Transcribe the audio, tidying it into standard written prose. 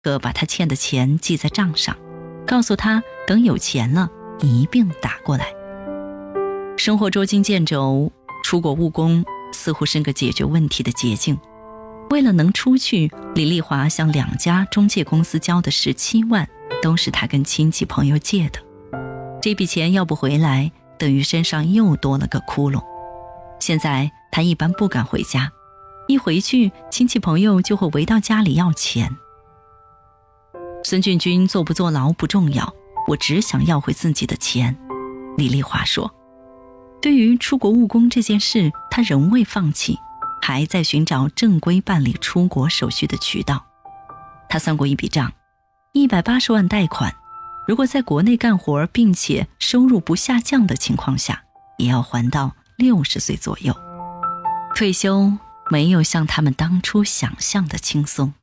可把他欠的钱记在账上，告诉他等有钱了一并打过来。生活捉襟见肘，出国务工似乎是个解决问题的捷径。为了能出去，李丽华向2家中介公司交的17万都是他跟亲戚朋友借的。这笔钱要不回来，等于身上又多了个窟窿。现在他一般不敢回家，一回去亲戚朋友就会围到家里要钱。孙俊军坐不坐牢不重要，我只想要回自己的钱，李丽华说。对于出国务工这件事，他仍未放弃，还在寻找正规办理出国手续的渠道。他算过一笔账，180万贷款，如果在国内干活并且收入不下降的情况下，也要还到60岁左右。退休没有像他们当初想象的轻松。